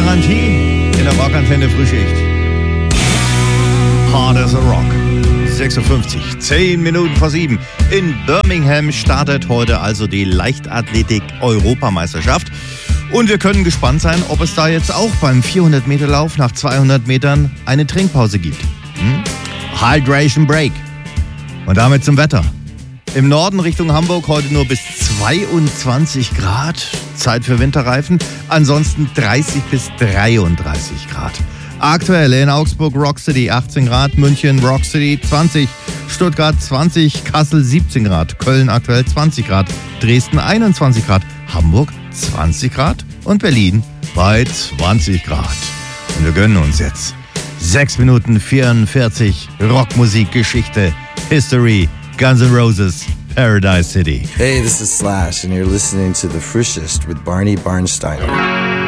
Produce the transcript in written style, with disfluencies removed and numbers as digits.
Garantie in der Rockantenne Frühschicht. Hard as a Rock. 6.50 10 Minuten vor 7. In Birmingham startet heute also die Leichtathletik-Europameisterschaft. Und wir können gespannt sein, ob es da jetzt auch beim 400-Meter-Lauf nach 200 Metern eine Trinkpause gibt. Hydration Break. Und damit zum Wetter. Im Norden Richtung Hamburg heute nur bis 22 Grad. Zeit für Winterreifen. Ansonsten 30 bis 33 Grad. Aktuell in Augsburg Rock City 18 Grad, München Rock City 20, Stuttgart 20, Kassel 17 Grad, Köln aktuell 20 Grad, Dresden 21 Grad, Hamburg 20 Grad und Berlin bei 20 Grad. Und wir gönnen uns jetzt 6 Minuten 44 Rockmusik-Geschichte, History, Guns N' Roses, Paradise City. Hey, this is Slash and you're listening to The Freshest with Barney Barnstein.